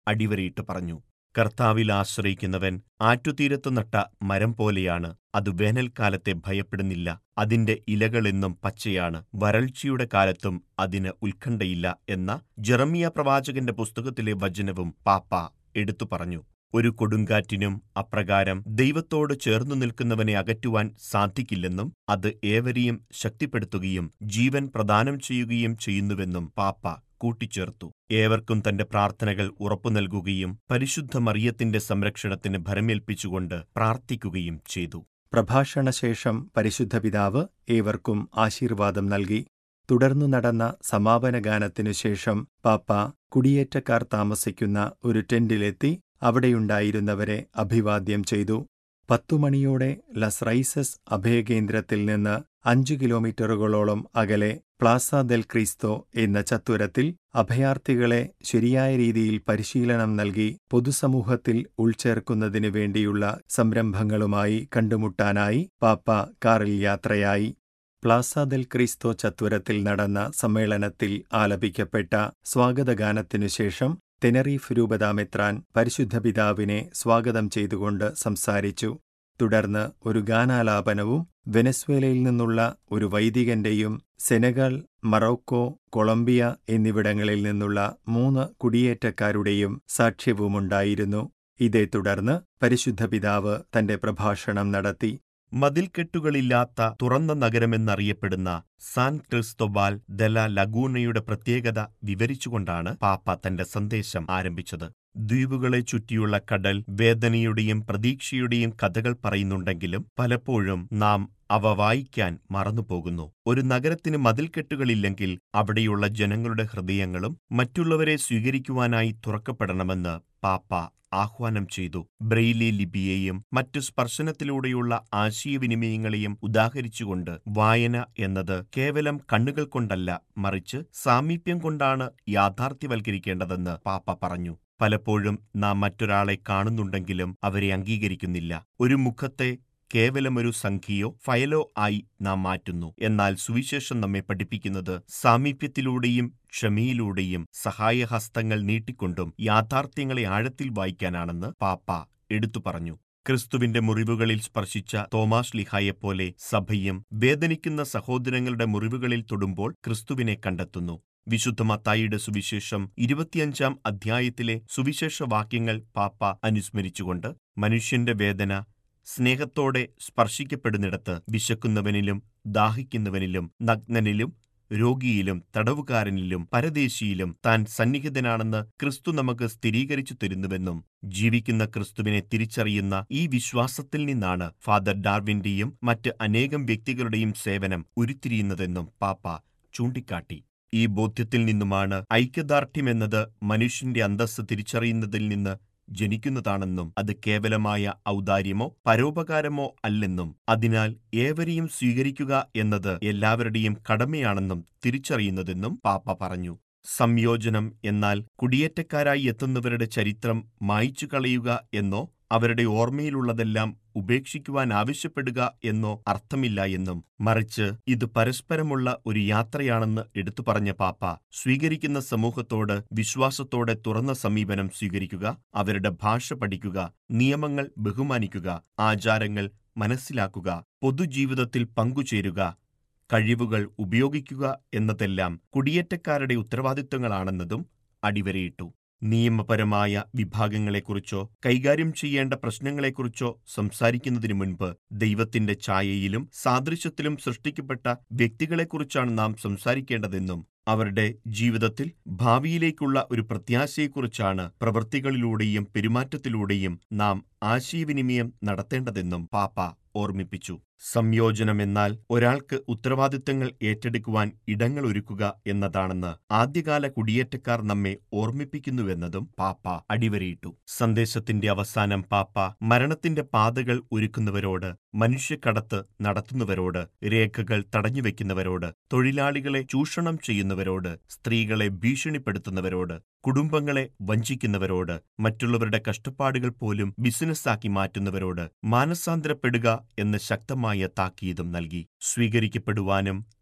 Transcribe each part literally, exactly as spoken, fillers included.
അടിവരയിട്ട് പറഞ്ഞു. കർത്താവിൽ ആശ്രയിക്കുന്നവൻ ആറ്റുതീരത്തു നട്ട മരം പോലെയാണ്. അത് വേനൽക്കാലത്തെ ഭയപ്പെടുന്നില്ല. അതിന്റെ ഇലകളെന്നും പച്ചയാണ്. വരൾച്ചയുടെ കാലത്തും അതിന് ഉത്കണ്ഠയില്ല എന്ന ജെറമ്യാ പ്രവാചകന്റെ പുസ്തകത്തിലെ വചനവും പാപ്പ എടുത്തു പറഞ്ഞു. ഒരു കൊടുങ്കാറ്റിനും അപ്രകാരം ദൈവത്തോട് ചേർന്നു നിൽക്കുന്നവനെ അകറ്റുവാൻ സാധിക്കില്ലെന്നും അത് ഏവരെയും ശക്തിപ്പെടുത്തുകയും ജീവൻ പ്രദാനം ചെയ്യുകയും ചെയ്യുന്നുവെന്നും പാപ്പ കൂട്ടിച്ചേർത്തു. ഏവർക്കും തന്റെ പ്രാർത്ഥനകൾ ഉറപ്പു നൽകുകയും പരിശുദ്ധ മറിയത്തിന്റെ സംരക്ഷണത്തിന് ഭരമേൽപ്പിച്ചുകൊണ്ട് പ്രാർത്ഥിക്കുകയും ചെയ്തു. പ്രഭാഷണശേഷം പരിശുദ്ധ പിതാവ് ഏവർക്കും ആശീർവാദം നൽകി. തുടർന്നു നടന്ന സമാപന ഗാനത്തിനു ശേഷം പാപ്പ കുടിയേറ്റക്കാർ താമസിക്കുന്ന ഒരു ടെന്റിലെത്തി അവിടെയുണ്ടായിരുന്നവരെ അഭിവാദ്യം ചെയ്തു. പത്തുമണിയോടെ ലസ് റൈസസ് അഭയകേന്ദ്രത്തിൽ നിന്ന് അഞ്ചു കിലോമീറ്ററുകളോളം അകലെ പ്ലാസ ദെൽ ക്രിസ്തോ എന്ന ചത്വരത്തിൽ അഭയാർത്ഥികളെ ശരിയായ രീതിയിൽ പരിശീലനം നൽകി പൊതുസമൂഹത്തിൽ ഉൾച്ചേർക്കുന്നതിനു വേണ്ടിയുള്ള സംരംഭങ്ങളുമായി കണ്ടുമുട്ടാനായി പാപ്പ കാറിൽ യാത്രയായി. പ്ലാസ ദെൽ ക്രിസ്തോ ചത്വരത്തിൽ നടന്ന സമ്മേളനത്തിൽ ആലപിക്കപ്പെട്ട സ്വാഗതഗാനത്തിനുശേഷം തെനറീഫ് രൂപതാമെത്രാൻ പരിശുദ്ധ പിതാവിനെ സ്വാഗതം ചെയ്തുകൊണ്ട് സംസാരിച്ചു. തുടർന്ന് ഒരു ഗാനാലാപനവും വെനസ്വേലയിൽ നിന്നുള്ള ഒരു വൈദികന്റെയും സെനഗൽ, മറോക്കോ, കൊളംബിയ എന്നിവിടങ്ങളിൽ നിന്നുള്ള മൂന്ന് കുടിയേറ്റക്കാരുടെയും സാക്ഷ്യവുമുണ്ടായിരുന്നു. ഇതേ തുടർന്ന് പരിശുദ്ധ പിതാവ് തന്റെ പ്രഭാഷണം നടത്തി. മതിൽക്കെട്ടുകളില്ലാത്ത തുറന്ന നഗരമെന്നറിയപ്പെടുന്ന സാൻ ക്രിസ്തോബാൽ ദെ ലാ ലഗൂണയുടെ പ്രത്യേകത വിവരിച്ചുകൊണ്ടാണ് പാപ്പ തന്റെ സന്ദേശം ആരംഭിച്ചത്. ദ്വീപുകളെ ചുറ്റിയുള്ള കടൽ വേദനയുടെയും പ്രതീക്ഷയുടെയും കഥകൾ പറയുന്നുണ്ടെങ്കിലും പലപ്പോഴും നാം അവ വായിക്കാൻ മറന്നുപോകുന്നു. ഒരു നഗരത്തിന് മതിൽക്കെട്ടുകളില്ലെങ്കിൽ അവിടെയുള്ള ജനങ്ങളുടെ ഹൃദയങ്ങളും മറ്റുള്ളവരെ സ്വീകരിക്കുവാനായി തുറക്കപ്പെടണമെന്ന് പാപ്പ ആഹ്വാനം ചെയ്തു. ബ്രെയിലി ലിപിയെയും മറ്റു സ്പർശനത്തിലൂടെയുള്ള ആശയവിനിമയങ്ങളെയും ഉദാഹരിച്ചുകൊണ്ട് വായന എന്നത് കേവലം കണ്ണുകൾ കൊണ്ടല്ല, മറിച്ച് സാമീപ്യം കൊണ്ടാണ് യാഥാർത്ഥ്യവൽക്കരിക്കേണ്ടതെന്ന് പാപ്പ പറഞ്ഞു. പലപ്പോഴും നാം മറ്റൊരാളെ കാണുന്നുണ്ടെങ്കിലും അവരെ അംഗീകരിക്കുന്നില്ല. ഒരു മുഖത്തെ കേവലമൊരു സംഖ്യയോ ഫയലോ ആയി നാം മാറ്റുന്നു. എന്നാൽ സുവിശേഷം നമ്മെ പഠിപ്പിക്കുന്നത് സാമീപ്യത്തിലൂടെയും ക്ഷമയിലൂടെയും സഹായഹസ്തങ്ങൾ നീട്ടിക്കൊണ്ടും യാഥാർത്ഥ്യങ്ങളെ ആഴത്തിൽ വായിക്കാനാണെന്ന് പാപ്പ എടുത്തു പറഞ്ഞു. ക്രിസ്തുവിന്റെ മുറിവുകളിൽ സ്പർശിച്ച തോമാസ് ലീഹായെപ്പോലെ സഭയും വേദനിക്കുന്ന സഹോദരങ്ങളുടെ മുറിവുകളിൽ തൊടുമ്പോൾ ക്രിസ്തുവിനെ കണ്ടെത്തുന്നു. വിശുദ്ധ മത്തായിയുടെ സുവിശേഷം ഇരുപത്തിയഞ്ചാം അധ്യായത്തിലെ സുവിശേഷ വാക്യങ്ങൾ പാപ്പ അനുസ്മരിച്ചുകൊണ്ട് മനുഷ്യന്റെ വേദന സ്നേഹത്തോടെ സ്പർശിക്കപ്പെടുന്നിടത്ത് വിശക്കുന്നവനിലും ദാഹിക്കുന്നവനിലും നഗ്നനിലും രോഗിയിലും തടവുകാരനിലും പരദേശിയിലും താൻ സന്നിഹിതനാണെന്ന് ക്രിസ്തു നമുക്ക് സ്ഥിരീകരിച്ചു തരുന്നുവെന്നും ജീവിക്കുന്ന ക്രിസ്തുവിനെ തിരിച്ചറിയുന്ന ഈ വിശ്വാസത്തിൽ നിന്നാണ് ഫാദർ ഡാർവിന്റെയും മറ്റ് അനേകം വ്യക്തികളുടെയും സേവനം ഉരുത്തിരിയുന്നതെന്നും പാപ്പ ചൂണ്ടിക്കാട്ടി. ഈ ബോധ്യത്തിൽ നിന്നുമാണ് ഐക്യദാർഢ്യമെന്നത് മനുഷ്യന്റെ അന്തസ്സ് തിരിച്ചറിയുന്നതിൽ നിന്ന് ജനിക്കുന്നതാണെന്നും അത് കേവലമായ ഔദാര്യമോ പരോപകാരമോ അല്ലെന്നും അതിനാൽ ഏവരെയും സ്വീകരിക്കുക എന്നത് എല്ലാവരുടെയും കടമയാണെന്നും തിരിച്ചറിയുന്നതെന്നും പാപ്പ പറഞ്ഞു. സംയോജനം എന്നാൽ കുടിയേറ്റക്കാരായി എത്തുന്നവരുടെ ചരിത്രം മായ്ച്ചു കളയുക എന്നോ അവരുടെ ഓർമ്മയിലുള്ളതെല്ലാം ഉപേക്ഷിക്കുവാൻ ആവശ്യപ്പെടുക എന്നോ അർത്ഥമില്ല എന്നും മറിച്ച് ഇത് പരസ്പരമുള്ള ഒരു യാത്രയാണെന്ന് എടുത്തു പറഞ്ഞ പാപ്പ സ്വീകരിക്കുന്ന സമൂഹത്തോട് വിശ്വാസത്തോടെ തുറന്ന സമീപനം സ്വീകരിക്കുക, അവരുടെ ഭാഷ പഠിക്കുക, നിയമങ്ങൾ ബഹുമാനിക്കുക, ആചാരങ്ങൾ മനസ്സിലാക്കുക, പൊതുജീവിതത്തിൽ പങ്കുചേരുക, കഴിവുകൾ ഉപയോഗിക്കുക എന്നതെല്ലാം കുടിയേറ്റക്കാരുടെ ഉത്തരവാദിത്വങ്ങളാണെന്നതും അടിവരയിട്ടു. നിയമപരമായ വിഭാഗങ്ങളെക്കുറിച്ചോ കൈകാര്യം ചെയ്യേണ്ട പ്രശ്നങ്ങളെക്കുറിച്ചോ സംസാരിക്കുന്നതിനു മുൻപ് ദൈവത്തിന്റെ ഛായയിലും സാദൃശ്യത്തിലും സൃഷ്ടിക്കപ്പെട്ട വ്യക്തികളെക്കുറിച്ചാണ് നാം സംസാരിക്കേണ്ടതെന്നും അവരുടെ ജീവിതത്തിൽ ഭാവിയിലേക്കുള്ള ഒരു പ്രത്യാശയെക്കുറിച്ചാണ് പ്രവൃത്തികളിലൂടെയും പെരുമാറ്റത്തിലൂടെയും നാം ആശയവിനിമയം നടത്തേണ്ടതെന്നും പാപ്പ ഓർമ്മിപ്പിച്ചു. സംയോജനമെന്നാൽ ഒരാൾക്ക് ഉത്തരവാദിത്തങ്ങൾ ഏറ്റെടുക്കുവാൻ ഇടങ്ങൾ ഒരുക്കുക എന്നതാണെന്ന് ആദ്യകാല കുടിയേറ്റക്കാർ നമ്മെ ഓർമ്മിപ്പിക്കുന്നുവെന്നതും പാപ്പ അടിവരയിട്ടു. സന്ദേശത്തിന്റെ അവസാനം പാപ്പ മരണത്തിന്റെ പാതകൾ ഒരുക്കുന്നവരോട്, മനുഷ്യക്കടത്ത് നടത്തുന്നവരോട്, രേഖകൾ തടഞ്ഞുവെക്കുന്നവരോട്, തൊഴിലാളികളെ ചൂഷണം ചെയ്യുന്നവരോട്, സ്ത്രീകളെ ഭീഷണിപ്പെടുത്തുന്നവരോട്, കുടുംബങ്ങളെ വഞ്ചിക്കുന്നവരോട്, മറ്റുള്ളവരുടെ കഷ്ടപ്പാടുകൾ പോലും ബിസിനസ്സാക്കി മാറ്റുന്നവരോട് മാനസാന്തരപ്പെടുക എന്ന് ശക്തമായ താക്കീതും നൽകി. സ്വീകരിക്കപ്പെടുവാനും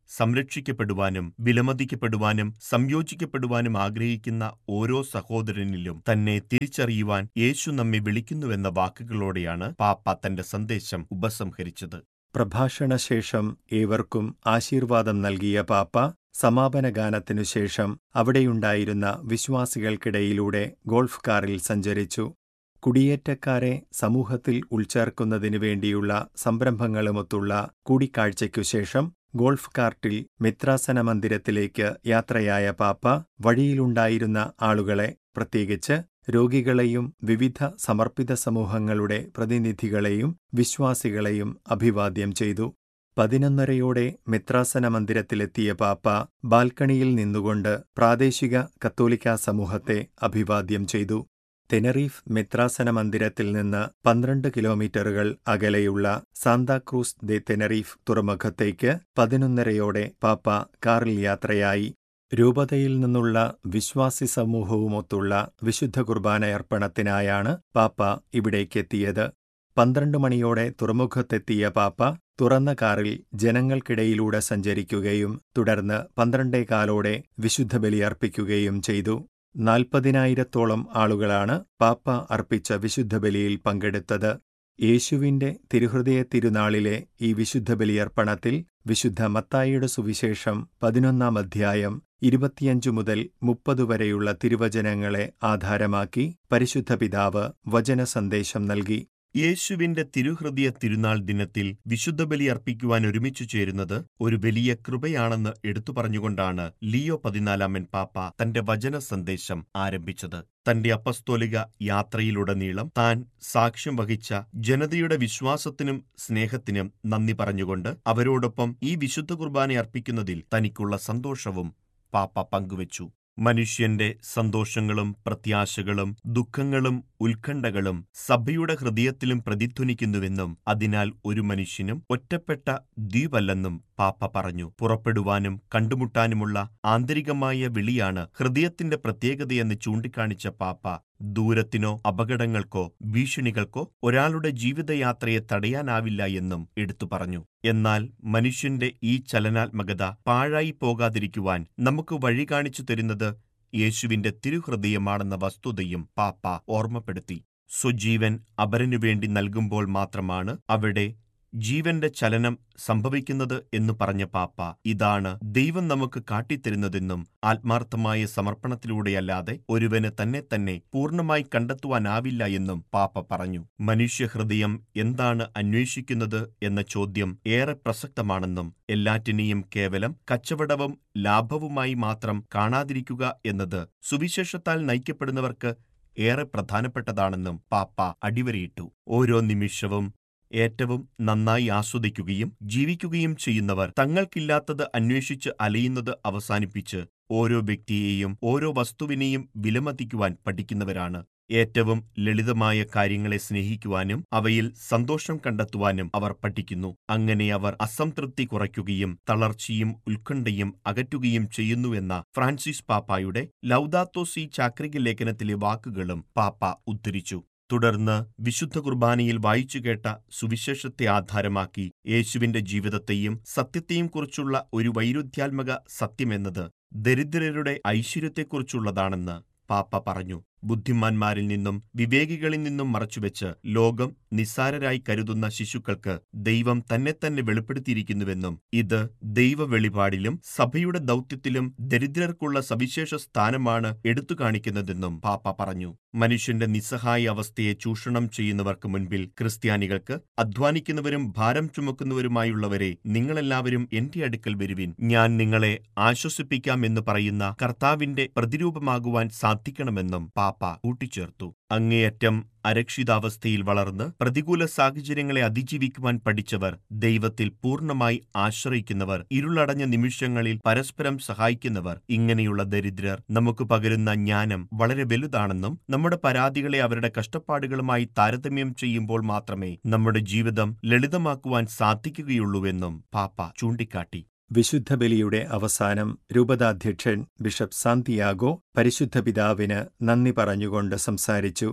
സംരക്ഷിക്കപ്പെടുവാനും വിലമതിക്കപ്പെടുവാനും സംയോജിക്കപ്പെടുവാനും ആഗ്രഹിക്കുന്ന ഓരോ സഹോദരനിലും തന്നെ തിരിച്ചറിയുവാൻ യേശു നമ്മെ വിളിക്കുന്നുവെന്ന വാക്കുകളോടെയാണ് പാപ്പ തന്റെ സന്ദേശം ഉപസംഹരിച്ചത്. പ്രഭാഷണശേഷം ഏവർക്കും ആശീർവാദം നൽകിയ പാപ്പ സമാപന ഗാനത്തിനു ശേഷം അവിടെയുണ്ടായിരുന്ന വിശ്വാസികൾക്കിടയിലൂടെ ഗോൾഫ് കാറിൽ സഞ്ചരിച്ചു. കുടിയേറ്റക്കാരെ സമൂഹത്തിൽ ഉൾച്ചേർക്കുന്നതിനു വേണ്ടിയുള്ള സംരംഭങ്ങളുമൊത്തുള്ള കൂടിക്കാഴ്ചയ്ക്കു ശേഷം ഗോൾഫ് കാർട്ടിൽ മിത്രാസന മന്ദിരത്തിലേക്ക് യാത്രയായ പാപ്പ വഴിയിലുണ്ടായിരുന്ന ആളുകളെ, പ്രത്യേകിച്ച് രോഗികളെയും വിവിധ സമർപ്പിത സമൂഹങ്ങളുടെ പ്രതിനിധികളെയും വിശ്വാസികളെയും അഭിവാദ്യം ചെയ്തു. പതിനൊന്നരയോടെ മിത്രാസന മന്ദിരത്തിലെത്തിയ പാപ്പ ബാൽക്കണിയിൽ നിന്നുകൊണ്ട് പ്രാദേശിക കത്തോലിക്കാ സമൂഹത്തെ അഭിവാദ്യം ചെയ്തു. തെനറീഫ് മിത്രാസന മന്ദിരത്തിൽ നിന്ന് പന്ത്രണ്ട് കിലോമീറ്ററുകൾ അകലെയുള്ള സാന്താക്രൂസ് ദെ തെനറീഫ് തുറമുഖത്തേക്ക് പതിനൊന്നരയോടെ പാപ്പ കാറിൽ യാത്രയായി. രൂപതയിൽ നിന്നുള്ള വിശ്വാസി സമൂഹവുമൊത്തുള്ള വിശുദ്ധ കുർബാനയർപ്പണത്തിനായാണ് പാപ്പ ഇവിടേക്കെത്തിയത്. പന്ത്രണ്ട് മണിയോടെ തുറമുഖത്തെത്തിയ പാപ്പ തുറന്ന കാറിൽ ജനങ്ങൾക്കിടയിലൂടെ സഞ്ചരിക്കുകയും തുടർന്ന് പന്ത്രണ്ടേകാലോടെ വിശുദ്ധ ബലിയർപ്പിക്കുകയും ചെയ്തു. നാൽപ്പതിനായിരത്തോളം ആളുകളാണ് പാപ്പ അർപ്പിച്ച വിശുദ്ധ ബലിയിൽ പങ്കെടുത്തത്. യേശുവിന്റെ തിരുഹൃദയ തിരുനാളിലെ ഈ വിശുദ്ധ ബലിയർപ്പണത്തിൽ വിശുദ്ധ മത്തായിയുടെ സുവിശേഷം പതിനൊന്നാം അധ്യായം ഇരുപത്തിയഞ്ചു മുതൽ മുപ്പത് വരെയുള്ള തിരുവചനങ്ങളെ ആധാരമാക്കി പരിശുദ്ധ പിതാവ് വചന സന്ദേശം നൽകി. യേശുവിന്റെ തിരുഹൃദയ തിരുനാൾ ദിനത്തിൽ വിശുദ്ധ ബലി അർപ്പിക്കുവാൻ ഒരുമിച്ചു ചേരുന്നത് ഒരു വലിയ കൃപയാണെന്ന് എടുത്തു പറഞ്ഞുകൊണ്ടാണ് ലിയോ പതിനാലാമൻ പാപ്പ തന്റെ വചന സന്ദേശം ആരംഭിച്ചത്. തന്റെ അപ്പസ്തോലിക യാത്രയിലുടനീളം താൻ സാക്ഷ്യം വഹിച്ച ജനതയുടെ വിശ്വാസത്തിനും സ്നേഹത്തിനും നന്ദി പറഞ്ഞുകൊണ്ട് അവരോടൊപ്പം ഈ വിശുദ്ധ കുർബാന അർപ്പിക്കുന്നതിൽ തനിക്കുള്ള സന്തോഷവും പാപ്പ പങ്കുവച്ചു. മനുഷ്യന്റെ സന്തോഷങ്ങളും പ്രത്യാശകളും ദുഃഖങ്ങളും ഉത്കണ്ഠകളും സഭയുടെ ഹൃദയത്തിലും പ്രതിധ്വനിക്കുന്നുവെന്നും അതിനാൽ ഒരു മനുഷ്യനും ഒറ്റപ്പെട്ട ദ്വീപല്ലെന്നും പാപ്പ പറഞ്ഞു. പുറപ്പെടുവാനും കണ്ടുമുട്ടാനുമുള്ള ആന്തരികമായ വിളിയാണ് ഹൃദയത്തിന്റെ പ്രത്യേകതയെന്ന് ചൂണ്ടിക്കാണിച്ച പാപ്പ ദൂരത്തിനോ അപകടങ്ങൾക്കോ ഭീഷണികൾക്കോ ഒരാളുടെ ജീവിതയാത്രയെ തടയാനാവില്ല എന്നും എടുത്തു പറഞ്ഞു. എന്നാൽ മനുഷ്യന്റെ ഈ ചലനാത്മകത പാഴായി പോകാതിരിക്കുവാൻ നമുക്ക് വഴി കാണിച്ചു തരുന്നത് യേശുവിന്റെ തിരുഹൃദയമാണെന്ന വസ്തുതയും പാപ്പ ഓർമ്മപ്പെടുത്തി. സ്വജീവൻ അപരനുവേണ്ടി നൽകുമ്പോൾ മാത്രമാണ് അവിടെ ജീവന്റെ ചലനം സംഭവിക്കുന്നത് എന്നു പറഞ്ഞ പാപ്പ ഇതാണ് ദൈവം നമുക്ക് കാട്ടിത്തരുന്നതെന്നും ആത്മാർത്ഥമായ സമർപ്പണത്തിലൂടെയല്ലാതെ ഒരുവന് തന്നെ തന്നെ പൂർണ്ണമായി കണ്ടെത്തുവാനാവില്ല എന്നും പാപ്പ പറഞ്ഞു. മനുഷ്യഹൃദയം എന്താണ് അന്വേഷിക്കുന്നത് എന്ന ചോദ്യം ഏറെ പ്രസക്തമാണെന്നും എല്ലാറ്റിനെയും കേവലം കച്ചവടവും ലാഭവുമായി മാത്രം കാണാതിരിക്കുക എന്നത് സുവിശേഷത്താൽ നയിക്കപ്പെടുന്നവർക്ക് ഏറെ പ്രധാനപ്പെട്ടതാണെന്നും പാപ്പ അടിവരയിട്ടു. ഓരോ നിമിഷവും ഏറ്റവും നന്നായി ആസ്വദിക്കുകയും ജീവിക്കുകയും ചെയ്യുന്നവർ തങ്ങൾക്കില്ലാത്തത് അന്വേഷിച്ച് അലയുന്നത് അവസാനിപ്പിച്ച് ഓരോ വ്യക്തിയെയും ഓരോ വസ്തുവിനെയും വിലമതിക്കുവാൻ പഠിക്കുന്നവരാണ്. ഏറ്റവും ലളിതമായ കാര്യങ്ങളെ സ്നേഹിക്കുവാനും അവയിൽ സന്തോഷം കണ്ടെത്തുവാനും അവർ പഠിക്കുന്നു. അങ്ങനെ അവർ അസംതൃപ്തി കുറയ്ക്കുകയും തളർച്ചയും ഉത്കണ്ഠയും അകറ്റുകയും ചെയ്യുന്നുവെന്ന ഫ്രാൻസിസ് പാപ്പായുടെ ലൗദാത്തോ സി ചാക്രിക ലേഖനത്തിലെ വാക്കുകളും പാപ്പ ഉദ്ധരിച്ചു. തുടർന്ന് വിശുദ്ധ കുർബാനയിൽ വായിച്ചുകേട്ട സുവിശേഷത്തെ ആധാരമാക്കി യേശുവിന്റെ ജീവിതത്തെയും സത്യത്തെയും കുറിച്ചുള്ള ഒരു വൈരുദ്ധ്യാത്മക സത്യമെന്നത് ദരിദ്രരുടെ ഐശ്വര്യത്തെക്കുറിച്ചുള്ളതാണെന്ന് പാപ്പ പറഞ്ഞു. ബുദ്ധിമാന്മാരിൽ നിന്നും വിവേകികളിൽ നിന്നും മറച്ചുവെച്ച് ലോകം നിസ്സാരരായി കരുതുന്ന ശിശുക്കൾക്ക് ദൈവം തന്നെ തന്നെ വെളിപ്പെടുത്തിയിരിക്കുന്നുവെന്നും ഇത് ദൈവ വെളിപാടിലും സഭയുടെ ദൗത്യത്തിലും ദരിദ്രർക്കുള്ള സവിശേഷ സ്ഥാനമാണ് എടുത്തു കാണിക്കുന്നതെന്നും പാപ്പ പറഞ്ഞു. മനുഷ്യന്റെ നിസ്സഹായ അവസ്ഥയെ ചൂഷണം ചെയ്യുന്നവർക്ക് മുൻപിൽ ക്രിസ്ത്യാനികൾക്ക് അധ്വാനിക്കുന്നവരും ഭാരം ചുമക്കുന്നവരുമായുള്ളവരെ നിങ്ങളെല്ലാവരും എന്റെ അടുക്കൽ വരുവിൻ, ഞാൻ നിങ്ങളെ ആശ്വസിപ്പിക്കാം എന്ന് പറയുന്ന കർത്താവിന്റെ പ്രതിരൂപമാകുവാൻ സാധിക്കണമെന്നും പാപ്പ കൂട്ടിച്ചേർത്തു. അങ്ങേയറ്റം അരക്ഷിതാവസ്ഥയിൽ വളർന്ന് പ്രതികൂല സാഹചര്യങ്ങളെ അതിജീവിക്കുവാൻ പഠിച്ചവർ, ദൈവത്തിൽ പൂർണ്ണമായി ആശ്രയിക്കുന്നവർ, ഇരുളടഞ്ഞ നിമിഷങ്ങളിൽ പരസ്പരം സഹായിക്കുന്നവർ, ഇങ്ങനെയുള്ള ദരിദ്രർ നമുക്ക് പകരുന്ന ജ്ഞാനം വളരെ വലുതാണെന്നും നമ്മുടെ പരാതികളെ അവരുടെ കഷ്ടപ്പാടുകളുമായി താരതമ്യം ചെയ്യുമ്പോൾ മാത്രമേ നമ്മുടെ ജീവിതം ലളിതമാക്കുവാൻ സാധിക്കുകയുള്ളൂവെന്നും പാപ്പ ചൂണ്ടിക്കാട്ടി. വിശുദ്ധ ബലിയുടെ അവസാനം രൂപതാധ്യക്ഷൻ ബിഷപ്പ് സാന്തിയാഗോ പരിശുദ്ധ പിതാവിന് നന്ദി പറഞ്ഞുകൊണ്ട് സംസാരിച്ചു.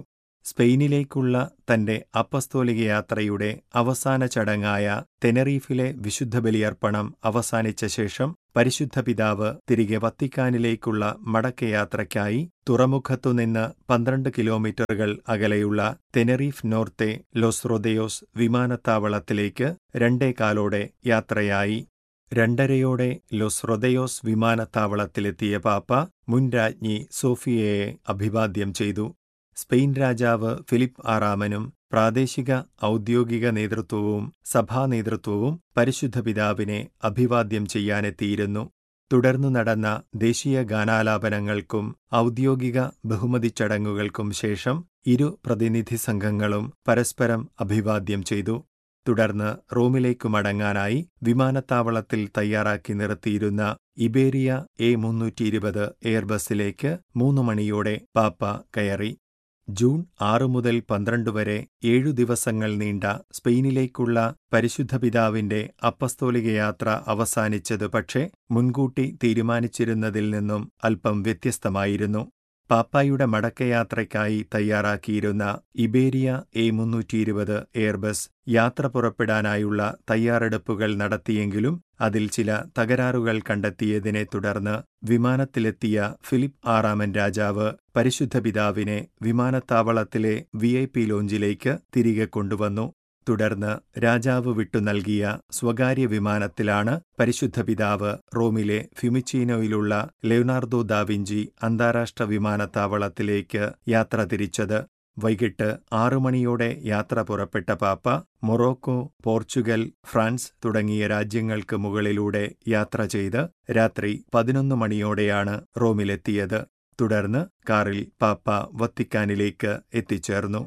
സ്പെയിനിലേക്കുള്ള തന്റെ അപ്പസ്തോലിക യാത്രയുടെ അവസാന ചടങ്ങായ തെനറീഫിലെ വിശുദ്ധ ബലിയർപ്പണം അവസാനിച്ച ശേഷം പരിശുദ്ധ പിതാവ് തിരികെ വത്തിക്കാനിലേക്കുള്ള മടക്കയാത്രയ്ക്കായി തുറമുഖത്തുനിന്ന് പന്ത്രണ്ട് കിലോമീറ്ററുകൾ അകലെയുള്ള തെനറീഫ് നോർത്തെ ലോസ് റൊദയോസ് വിമാനത്താവളത്തിലേക്ക് രണ്ടേകാലോടെ യാത്രയായി. രണ്ടരയോടെ ലോസ് റൊദയോസ് വിമാനത്താവളത്തിലെത്തിയ പാപ്പ മുൻ രാജ്ഞി സോഫിയയെ അഭിവാദ്യം ചെയ്തു. സ്പെയിൻ രാജാവ് ഫിലിപ്പ് ആറാമനും പ്രാദേശിക ഔദ്യോഗിക നേതൃത്വവും സഭാനേതൃത്വവും പരിശുദ്ധ പിതാവിനെ അഭിവാദ്യം ചെയ്യാനെത്തിയിരുന്നു. തുടർന്നു നടന്ന ദേശീയ ഗാനാലാപനങ്ങൾക്കും ഔദ്യോഗിക ബഹുമതി ചടങ്ങുകൾക്കും ശേഷം ഇരു പ്രതിനിധി സംഘങ്ങളും പരസ്പരം അഭിവാദ്യം ചെയ്തു. തുടർന്ന് റോമിലേക്കു മടങ്ങാനായി വിമാനത്താവളത്തിൽ തയ്യാറാക്കി നിർത്തിയിരുന്ന ഇബേരിയ എ മുന്നൂറ്റി ഇരുപത് എയർബസിലേക്ക് മൂന്നു മണിയോടെ പാപ്പ കയറി. ജൂൺ ആറ് മുതൽ പന്ത്രണ്ട് വരെ ഏഴു ദിവസങ്ങൾ നീണ്ട സ്പെയിനിലേക്കുള്ള പരിശുദ്ധ പിതാവിന്റെ അപ്പസ്തോലിക യാത്ര അവസാനിച്ചത് പക്ഷേ മുൻകൂട്ടി തീരുമാനിച്ചിരുന്നതിൽ നിന്നും അല്പം വ്യത്യസ്തമായിരുന്നു. പാപ്പായുടെ മടക്കയാത്രയ്ക്കായി തയ്യാറാക്കിയിരുന്ന ഇബേരിയ എ മുന്നൂറ്റി ഇരുപത് എയർബസ് യാത്ര പുറപ്പെടാനായുള്ള തയ്യാറെടുപ്പുകൾ നടത്തിയെങ്കിലും അതിൽ ചില തകരാറുകൾ കണ്ടെത്തിയതിനെ തുടർന്ന് വിമാനത്തിലെത്തിയ ഫിലിപ്പ് ആറാമൻ രാജാവ് പരിശുദ്ധ പിതാവിനെ വിമാനത്താവളത്തിലെ വി ഐ പി ലോഞ്ചിലേക്ക് തിരികെ കൊണ്ടുവന്നു. തുടർന്ന് രാജാവ് വിട്ടു നൽകിയ സ്വകാര്യ വിമാനത്തിലാണ് പരിശുദ്ധ പിതാവ് റോമിലെ ഫിമിച്ചീനോയിലുള്ള ലെയോനാർദോ ദാവിഞ്ചി അന്താരാഷ്ട്ര വിമാനത്താവളത്തിലേക്ക് യാത്ര തിരിച്ചത്. വൈകിട്ട് ആറു മണിയോടെ യാത്ര പുറപ്പെട്ട പാപ്പ മൊറോക്കോ, പോർച്ചുഗൽ, ഫ്രാൻസ് തുടങ്ങിയ രാജ്യങ്ങൾക്ക് മുകളിലൂടെ യാത്ര ചെയ്ത് രാത്രി പതിനൊന്ന് മണിയോടെയാണ് റോമിലെത്തിയത്. തുടർന്ന് കാറിൽ പാപ്പ വത്തിക്കാനിലേക്ക് എത്തിച്ചേർന്നു.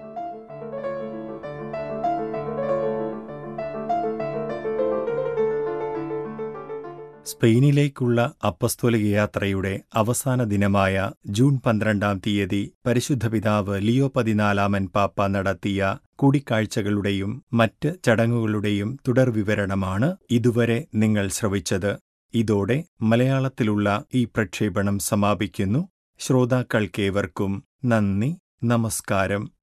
സ്പെയിനിലേക്കുള്ള അപ്പസ്തോലിക യാത്രയുടെ അവസാന ദിനമായ ജൂൺ പന്ത്രണ്ടാം തീയതി പരിശുദ്ധ പിതാവ് ലിയോ പതിനാലാമൻ പാപ്പ നടത്തിയ കൂടിക്കാഴ്ചകളുടെയും മറ്റ് ചടങ്ങുകളുടെയും തുടർവിവരണമാണ് ഇതുവരെ നിങ്ങൾ ശ്രവിച്ചത്. ഇതോടെ മലയാളത്തിലുള്ള ഈ പ്രക്ഷേപണം സമാപിക്കുന്നു. ശ്രോതാക്കൾക്കേവർക്കും നന്ദി, നമസ്കാരം.